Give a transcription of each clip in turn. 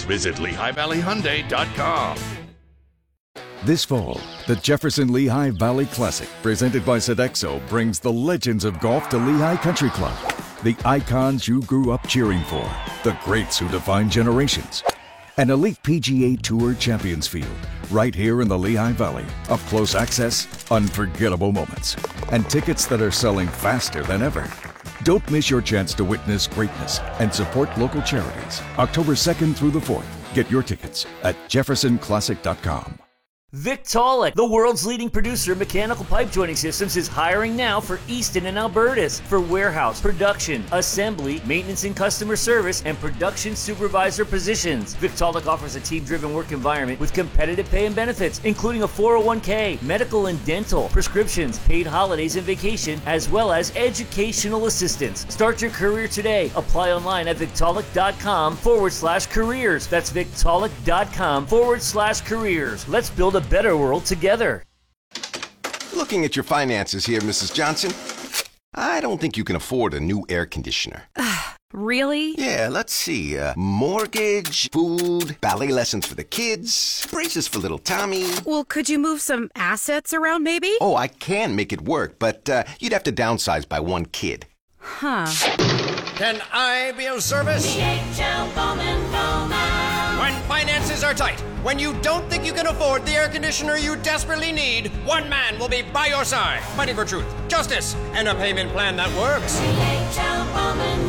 details, visit LehighValleyHyundai.com. This fall, the Jefferson Lehigh Valley Classic, presented by Sodexo, brings the legends of golf to Lehigh Country Club. The icons you grew up cheering for, the greats who define generations. An elite PGA Tour Champions Field, right here in the Lehigh Valley. Up close access, unforgettable moments, and tickets that are selling faster than ever. Don't miss your chance to witness greatness and support local charities. October 2nd through the 4th. Get your tickets at jeffersonclassic.com. Victaulic, the world's leading producer of mechanical pipe joining systems, is hiring now for Easton and Albertus for warehouse, production, assembly, maintenance and customer service, and production supervisor positions. Victaulic offers a team-driven work environment with competitive pay and benefits, including a 401k, medical and dental, prescriptions, paid holidays and vacation, as well as educational assistance. Start your career today. Apply online at victaulic.com/careers. That's victaulic.com/careers. Let's build a better world together. Looking at your finances here, Mrs. Johnson, I don't think you can afford a new air conditioner. Really? Yeah, let's see. Mortgage, food, ballet lessons for the kids, braces for little Tommy. Well, could you move some assets around maybe? Oh, I can make it work, but you'd have to downsize by one kid. Huh. Can I be of service? DHL Bowman Bowman. When finances are tight, when you don't think you can afford the air conditioner you desperately need, one man will be by your side, fighting for truth, justice, and a payment plan that works. DHL Bowman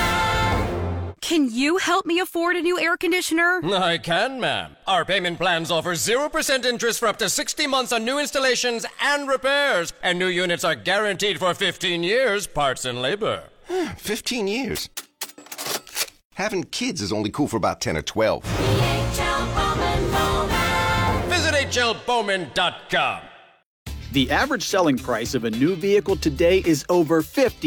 Bowman. Can you help me afford a new air conditioner? I can, ma'am. Our payment plans offer 0% interest for up to 60 months on new installations and repairs, and new units are guaranteed for 15 years, parts and labor. 15 years. Having kids is only cool for about 10 or 12. DHL Bowman Bowman. Visit hlbowman.com. The average selling price of a new vehicle today is over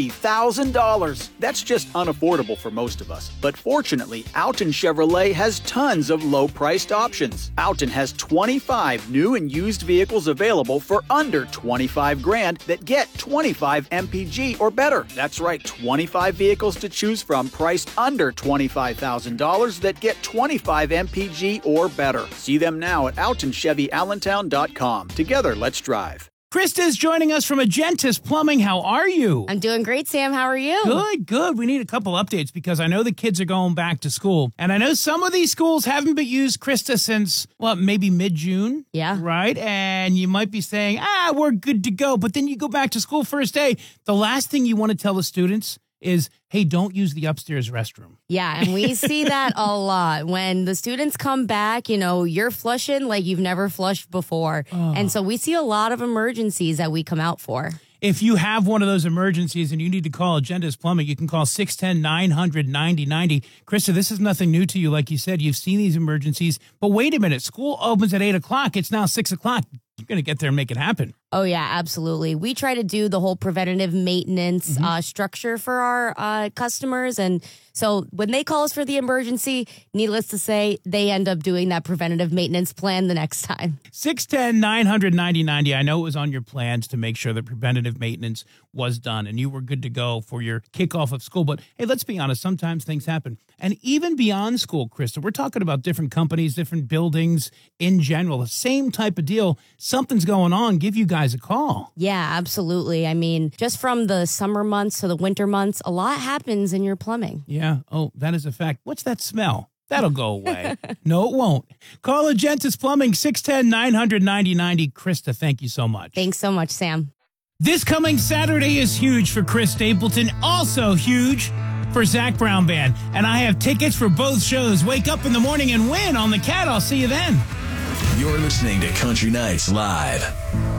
$50,000. That's just unaffordable for most of us. But fortunately, Alton Chevrolet has tons of low-priced options. Alton has 25 new and used vehicles available for under $25,000 that get 25 MPG or better. That's right, 25 vehicles to choose from priced under $25,000 that get 25 MPG or better. See them now at AltonChevyAllentown.com. Together, let's drive. Krista's joining us from Agentis Plumbing. How are you? I'm doing great, Sam. How are you? Good, good. We need a couple updates because I know the kids are going back to school. And I know some of these schools haven't been used, Krista, since, well, maybe mid-June. Yeah. Right? And you might be saying, we're good to go. But then you go back to school first day. The last thing you want to tell the students is, hey, don't use the upstairs restroom. Yeah, and we see that a lot. When the students come back, you're flushing like you've never flushed before. And so we see a lot of emergencies that we come out for. If you have one of those emergencies and you need to call Agentis Plumbing, you can call 610-900-9090. Krista, this is nothing new to you. Like you said, you've seen these emergencies. But wait a minute. School opens at 8 o'clock. It's now 6 o'clock. You're going to get there and make it happen. Oh, yeah, absolutely. We try to do the whole preventative maintenance structure for our customers. And so when they call us for the emergency, needless to say, they end up doing that preventative maintenance plan the next time. 610-900-9090. I know it was on your plans to make sure that preventative maintenance was done and you were good to go for your kickoff of school. But hey, let's be honest, sometimes things happen. And even beyond school, Krista, we're talking about different companies, different buildings in general, the same type of deal. Something's going on. Give you guys a call. Yeah, absolutely. I mean, just from the summer months to the winter months, a lot happens in your plumbing. Yeah. Oh, that is a fact. What's that smell? That'll go away. No, it won't. Call Agentis Plumbing, 610-900-9090. Krista, thank you so much. Thanks so much, Sam. This coming Saturday is huge for Chris Stapleton, also huge for Zach Brown Band. And I have tickets for both shows. Wake up in the morning and win on the Cat. I'll see you then. You're listening to Country Nights Live.